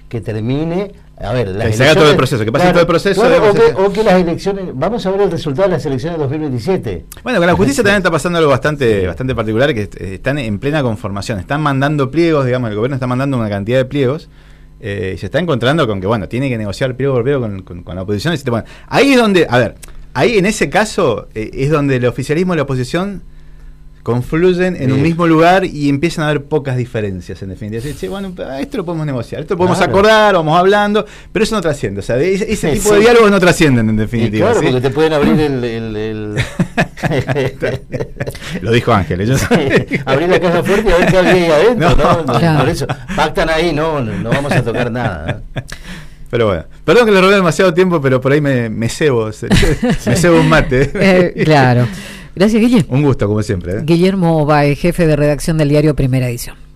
que termine. A ver, que se haga todo el proceso, que pase todo el proceso. Claro, o que las elecciones, vamos a ver el resultado de las elecciones de 2027. Bueno, con la justicia también está pasando algo bastante particular, que están en plena conformación, están mandando pliegos, digamos, el gobierno está mandando una cantidad de pliegos, y se está encontrando con que, bueno, tiene que negociar pliego por pliego con la oposición, y bueno, ahí es donde, a ver, ahí en ese caso es donde el oficialismo y la oposición confluyen en un mismo lugar y empiezan a haber pocas diferencias, en definitiva. Así, bueno, esto lo podemos negociar, esto lo podemos acordar, vamos hablando, pero eso no trasciende. O sea, ese tipo de diálogos no trascienden, en definitiva. Claro, porque te pueden abrir el... Lo dijo Ángel. Abrir la caja fuerte y a ver qué hay ahí adentro. No, claro. Por eso, pactan ahí, no vamos a tocar nada. Pero bueno, perdón que le robé demasiado tiempo, pero por ahí me cebo, me cebo un mate. Claro. Gracias, Guille. Un gusto, como siempre. Guillermo Bae, jefe de redacción del diario Primera Edición.